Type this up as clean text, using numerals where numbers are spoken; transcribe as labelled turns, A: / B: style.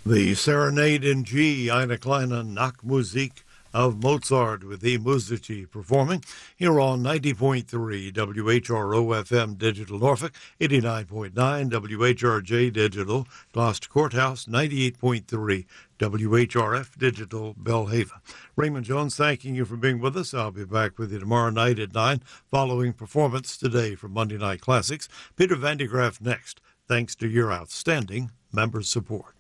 A: The Serenade in G, eine kleine Nachtmusik of Mozart with the Musici performing here on 90.3 WHRO-FM Digital Norfolk, 89.9 WHRJ Digital Gloucester Courthouse, 98.3 WHRF Digital Belhaven. Raymond Jones thanking you for being with us. I'll be back with you tomorrow night at 9 following performance today from Monday Night Classics. Peter Van de Graaff next, thanks to your outstanding member support.